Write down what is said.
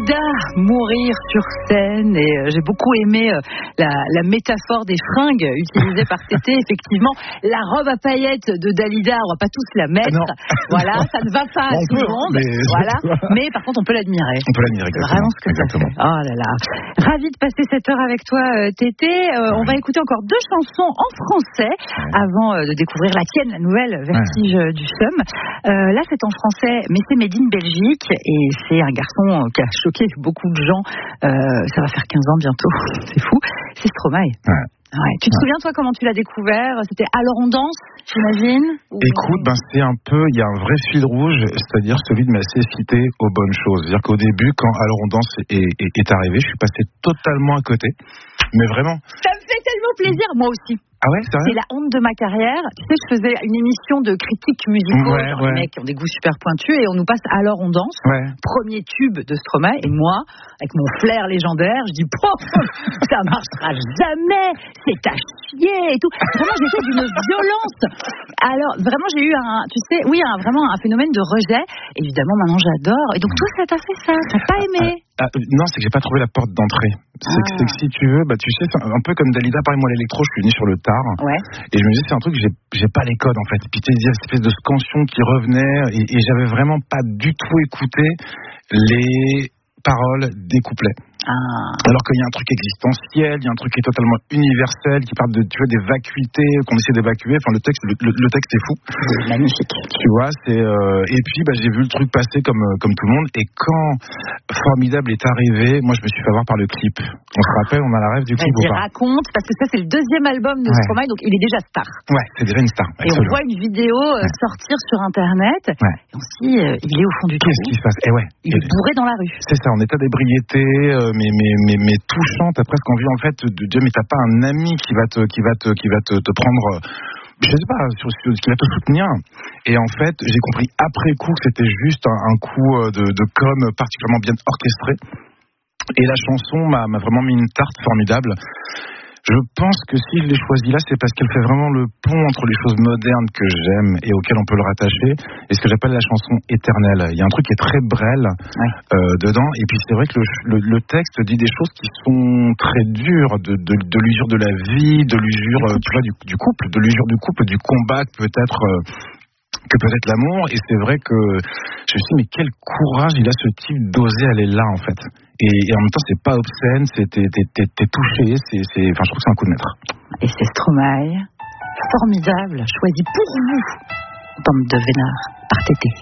Dalida, mourir sur scène, et j'ai beaucoup aimé la métaphore des fringues utilisées par Tété. Effectivement, la robe à paillettes de Dalida, on va pas tous la mettre. Voilà, ça ne va pas à tout le monde. Voilà. Mais par contre, on peut l'admirer. On peut l'admirer, exactement. Vraiment ce que ça fait. Oh là là. Ravi de passer cette heure avec toi, Tété. On va écouter encore 2 chansons en français avant de découvrir la tienne, la nouvelle Vertige du Seum. Là, c'est en français, mais c'est made in Belgique, et c'est un garçon qui a choqué beaucoup de gens. Ça va faire 15 ans bientôt, c'est fou. C'est Stromae. Ouais. Tu te souviens, toi, comment tu l'as découvert? C'était Alors on danse, j'imagine? Écoute, c'est un peu, il y a un vrai fil rouge, c'est-à-dire celui de ma cécité aux bonnes choses. C'est-à-dire qu'au début, quand Alors on danse est arrivé, je suis passé totalement à côté. Mais vraiment. Ça me fait tellement plaisir, moi aussi. Ah ouais, c'est vrai? C'est la honte de ma carrière. Tu sais, je faisais une émission de critiques musicaux, les mecs qui ont des goûts super pointus, et on nous passe Alors on danse, premier tube de Stromae, et moi, avec mon flair légendaire, je dis ça marchera jamais, c'est à chier et tout. Vraiment, j'étais d'une violence. Alors, vraiment, j'ai eu vraiment un phénomène de rejet. Évidemment, maintenant, j'adore. Et donc, toi, ça t'a fait ça? T'as pas aimé? Non, c'est que j'ai pas trouvé la porte d'entrée. C'est que si tu veux, tu sais, c'est un peu comme Dalida, pareil, moi l'électro, je suis venu sur le tard. Et je me disais, c'est un truc que j'ai pas les codes en fait. Puis tu sais, cette espèce de scansion qui revenait, et j'avais vraiment pas du tout écouté les paroles des couplets. Alors qu'il y a un truc existentiel, il y a un truc qui est totalement universel, qui parle de, tu vois, des vacuités qu'on essaie d'évacuer. Enfin, le texte est fou. Magnifique. Tu vois, et puis j'ai vu le truc passer comme tout le monde. Et quand Formidable est arrivé, moi je me suis fait avoir par le clip. On se rappelle, on a la rêve du clip ou pas? Raconte, parce que ça c'est le 2e album de Stromae, donc il est déjà star. Ouais, c'est déjà une star. Et on voit une vidéo sortir sur internet. Et on se dit, il est au fond du trou. Qu'est-ce qui se passe? Il est bourré dans la rue. C'est ça, en état d'ébriété, mais touchant. T'as presque envie en fait de dire, mais t'as pas un ami qui va te prendre, je sais pas, qui va te soutenir. Et en fait, j'ai compris après coup que c'était juste un coup de com particulièrement bien orchestré. Et la chanson m'a vraiment mis une tarte formidable. Je pense que si je l'ai choisie là, c'est parce qu'elle fait vraiment le pont entre les choses modernes que j'aime et auxquelles on peut le rattacher, et ce que j'appelle la chanson éternelle. Il y a un truc qui est très Brel dedans, et puis c'est vrai que le texte dit des choses qui sont très dures, de l'usure de la vie, de l'usure tu vois, du couple, de l'usure du couple, du combat que peut être l'amour. Et c'est vrai que je me suis dit, mais quel courage il a ce type d'oser aller là en fait. Et en même temps, c'est pas obscène, t'es touché, je trouve que c'est un coup de maître. Et c'est Stromae, formidable, choisi pour vous, bande de vénards, par Tété.